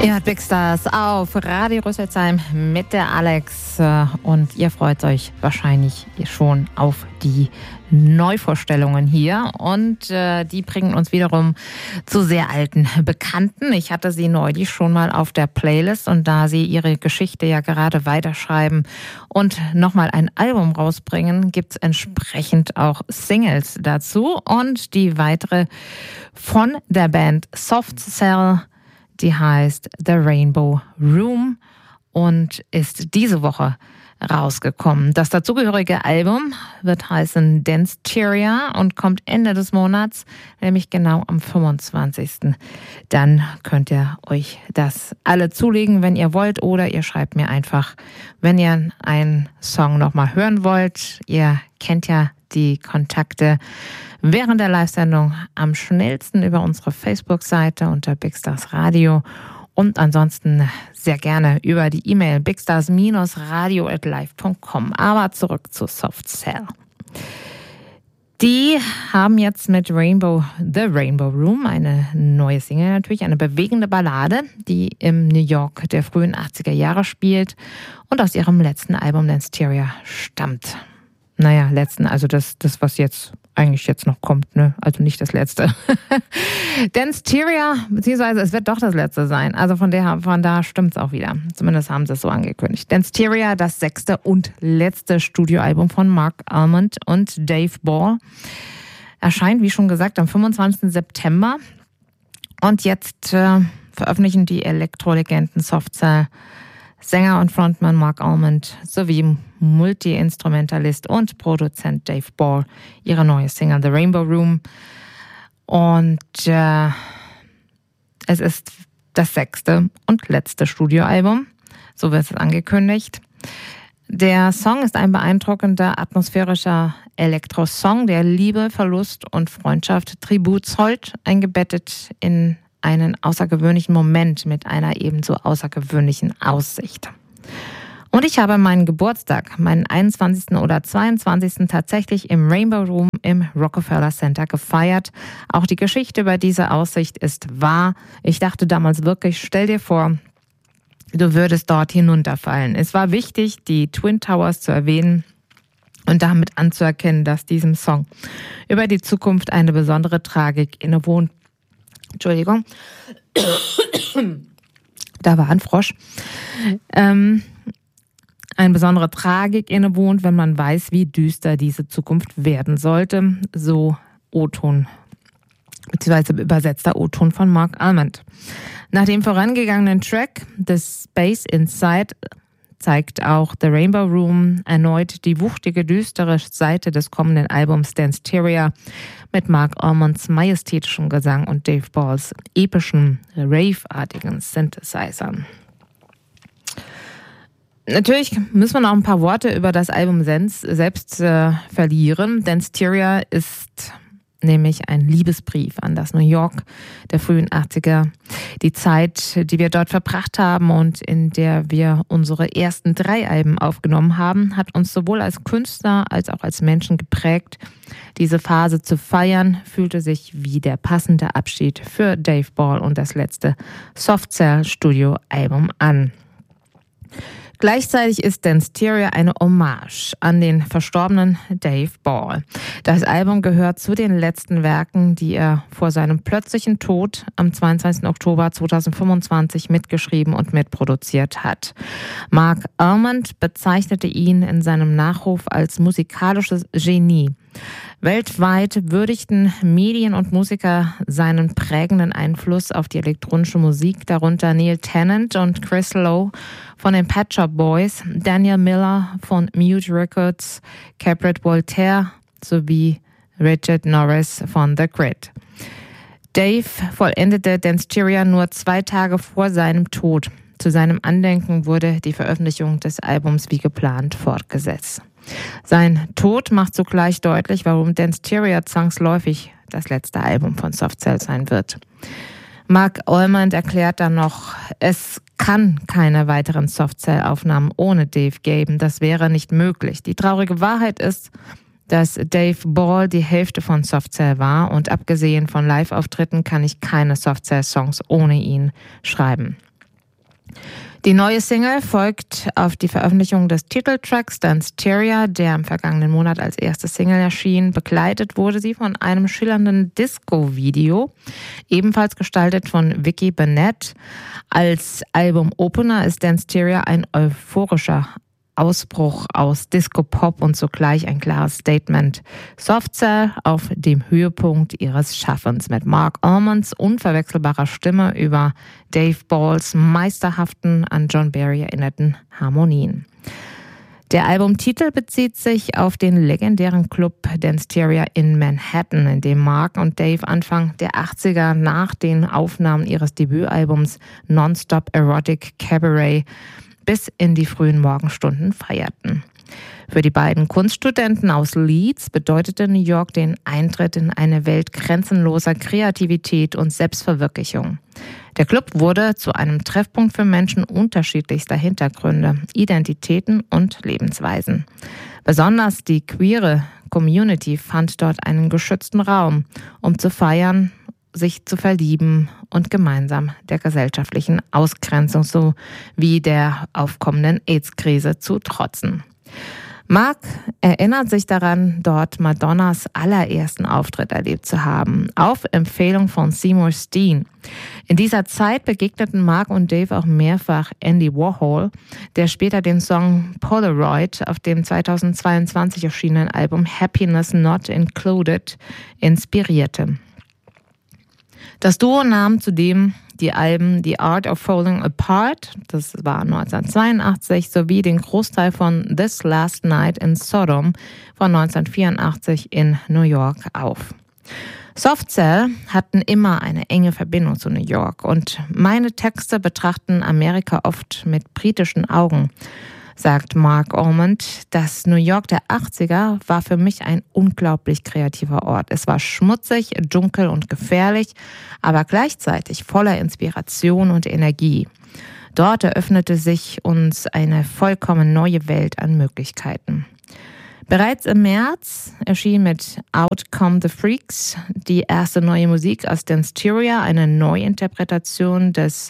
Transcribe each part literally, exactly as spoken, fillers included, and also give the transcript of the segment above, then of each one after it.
Ihr hört Big Stars auf Radio Rüsselsheim mit der Alex und ihr freut euch wahrscheinlich schon auf die Neuvorstellungen hier und äh, die bringen uns wiederum zu sehr alten Bekannten. Ich hatte sie neulich schon mal auf der Playlist und da sie ihre Geschichte ja gerade weiterschreiben und nochmal ein Album rausbringen, gibt's entsprechend auch Singles dazu und die weitere von der Band Soft Cell, die heißt The Rainbow Room und ist diese Woche rausgekommen. Das dazugehörige Album wird heißen Danceteria und kommt Ende des Monats, nämlich genau am fünfundzwanzigsten Dann könnt ihr euch das alle zulegen, wenn ihr wollt, oder ihr schreibt mir einfach, wenn ihr einen Song nochmal hören wollt. Ihr kennt ja die Kontakte während der Live-Sendung am schnellsten über unsere Facebook-Seite unter Big Stars Radio und ansonsten sehr gerne über die E-Mail bigstars radio at live punkt com. Aber zurück zu Soft Cell. Die haben jetzt mit Rainbow, The Rainbow Room, eine neue Single natürlich, eine bewegende Ballade, die im New York der frühen achtziger Jahre spielt und aus ihrem letzten Album Danceteria stammt. Naja, letzten, also das, das was jetzt eigentlich jetzt noch kommt, ne? Also nicht das letzte. Danceteria, beziehungsweise es wird doch das letzte sein. Also von der, von da stimmt's auch wieder. Zumindest haben sie es so angekündigt. Danceteria, das sechste und letzte Studioalbum von Mark Almond und Dave Ball, erscheint, wie schon gesagt, am fünfundzwanzigsten September. Und jetzt äh, veröffentlichen die Elektrolegenden Soft Cell, Sänger und Frontman Mark Almond sowie Multi-Instrumentalist und Produzent Dave Ball ihre neue Single The Rainbow Room. Und äh, es ist das sechste und letzte Studioalbum, so wird es angekündigt. Der Song ist ein beeindruckender, atmosphärischer Elektrosong, der Liebe, Verlust und Freundschaft Tribut zollt, eingebettet in einen außergewöhnlichen Moment mit einer ebenso außergewöhnlichen Aussicht. Und ich habe meinen Geburtstag, meinen einundzwanzigsten oder zweiundzwanzigsten tatsächlich im Rainbow Room im Rockefeller Center gefeiert. Auch die Geschichte über diese Aussicht ist wahr. Ich dachte damals wirklich, stell dir vor, du würdest dort hinunterfallen. Es war wichtig, die Twin Towers zu erwähnen und damit anzuerkennen, dass diesem Song über die Zukunft eine besondere Tragik innewohnt. Entschuldigung, da war ein Frosch. Ähm, eine besondere Tragik innewohnt, wenn man weiß, wie düster diese Zukunft werden sollte. So O-Ton, beziehungsweise übersetzter O-Ton von Mark Almond. Nach dem vorangegangenen Track, The Space Inside, zeigt auch The Rainbow Room erneut die wuchtige, düstere Seite des kommenden Albums Danceteria mit Mark Almonds majestätischem Gesang und Dave Balls epischen, rave-artigen Synthesizern. Natürlich müssen wir noch ein paar Worte über das Album selbst äh, verlieren. Danceteria ist nämlich ein Liebesbrief an das New York der frühen achtziger. Die Zeit, die wir dort verbracht haben und in der wir unsere ersten drei Alben aufgenommen haben, hat uns sowohl als Künstler als auch als Menschen geprägt. Diese Phase zu feiern, fühlte sich wie der passende Abschied für Dave Ball und das letzte Soft Cell Studioalbum an. Gleichzeitig ist Danceteria eine Hommage an den verstorbenen Dave Ball. Das Album gehört zu den letzten Werken, die er vor seinem plötzlichen Tod am zweiundzwanzigsten Oktober zweitausendfünfundzwanzig mitgeschrieben und mitproduziert hat. Mark Almond bezeichnete ihn in seinem Nachruf als musikalisches Genie. Weltweit würdigten Medien und Musiker seinen prägenden Einfluss auf die elektronische Musik, darunter Neil Tennant und Chris Lowe von den Pet Shop Boys, Daniel Miller von Mute Records, Capret Voltaire sowie Richard Norris von The Grid. Dave vollendete Danceteria nur zwei Tage vor seinem Tod. Zu seinem Andenken wurde die Veröffentlichung des Albums wie geplant fortgesetzt. Sein Tod macht zugleich deutlich, warum Danceteria zwangsläufig das letzte Album von Soft Cell sein wird. Mark Almond erklärt dann noch, es kann keine weiteren Soft Cell Aufnahmen ohne Dave geben. Das wäre nicht möglich. Die traurige Wahrheit ist, dass Dave Ball die Hälfte von Soft Cell war und abgesehen von Live-Auftritten kann ich keine Soft Cell Songs ohne ihn schreiben. Die neue Single folgt auf die Veröffentlichung des Titeltracks Dance Terrier, der im vergangenen Monat als erste Single erschien. Begleitet wurde sie von einem schillernden Disco-Video, ebenfalls gestaltet von Vicky Burnett. Als Album-Opener ist Dance Terrier ein euphorischer Ausbruch aus Disco-Pop und zugleich ein klares Statement. Soft Cell auf dem Höhepunkt ihres Schaffens mit Mark Almonds unverwechselbarer Stimme über Dave Balls meisterhaften, an John Barry erinnerten Harmonien. Der Albumtitel bezieht sich auf den legendären Club Dance Terrier in Manhattan, in dem Mark und Dave Anfang der achtziger nach den Aufnahmen ihres Debütalbums Nonstop Erotic Cabaret bis in die frühen Morgenstunden feierten. Für die beiden Kunststudenten aus Leeds bedeutete New York den Eintritt in eine Welt grenzenloser Kreativität und Selbstverwirklichung. Der Club wurde zu einem Treffpunkt für Menschen unterschiedlichster Hintergründe, Identitäten und Lebensweisen. Besonders die queere Community fand dort einen geschützten Raum, um zu feiern, sich zu verlieben und gemeinsam der gesellschaftlichen Ausgrenzung sowie der aufkommenden AIDS-Krise zu trotzen. Mark erinnert sich daran, dort Madonnas allerersten Auftritt erlebt zu haben, auf Empfehlung von Seymour Steen. In dieser Zeit begegneten Mark und Dave auch mehrfach Andy Warhol, der später den Song Polaroid auf dem zweitausendzweiundzwanzig erschienenen Album Happiness Not Included inspirierte. Das Duo nahm zudem die Alben The Art of Falling Apart, das war neunzehnhundertzweiundachtzig, sowie den Großteil von This Last Night in Sodom von neunzehnhundertvierundachtzig in New York auf. Soft Cell hatten immer eine enge Verbindung zu New York und meine Texte betrachten Amerika oft mit britischen Augen, sagt Mark Almond. Das New York der achtziger war für mich ein unglaublich kreativer Ort. Es war schmutzig, dunkel und gefährlich, aber gleichzeitig voller Inspiration und Energie. Dort eröffnete sich uns eine vollkommen neue Welt an Möglichkeiten. Bereits im März erschien mit Out Come the Freaks die erste neue Musik aus Dance Terrier, eine Neuinterpretation des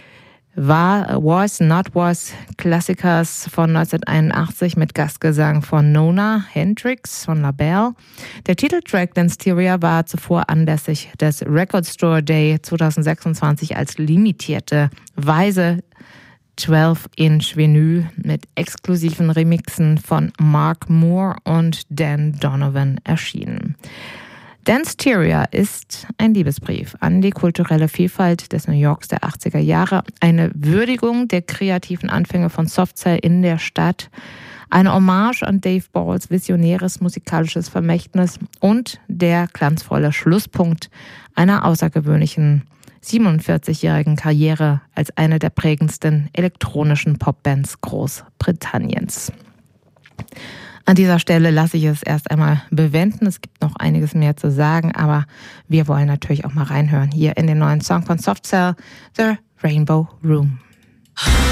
war Was Not Was Klassikers von neunzehnhunderteinundachtzig mit Gastgesang von Nona Hendrix von LaBelle. Der Titeltrack Dance Terrier war zuvor anlässlich des Record Store Day zweitausendsechsundzwanzig als limitierte weiße zwölf Inch Vinyl mit exklusiven Remixen von Mark Moore und Dan Donovan erschienen. Dance Terrier ist ein Liebesbrief an die kulturelle Vielfalt des New Yorks der achtziger Jahre, eine Würdigung der kreativen Anfänge von Soft Cell in der Stadt, eine Hommage an Dave Balls visionäres musikalisches Vermächtnis und der glanzvolle Schlusspunkt einer außergewöhnlichen siebenundvierzigjährigen Karriere als eine der prägendsten elektronischen Popbands Großbritanniens. An dieser Stelle lasse ich es erst einmal bewenden. Es gibt noch einiges mehr zu sagen, aber wir wollen natürlich auch mal reinhören hier in den neuen Song von Soft Cell, The Rainbow Room.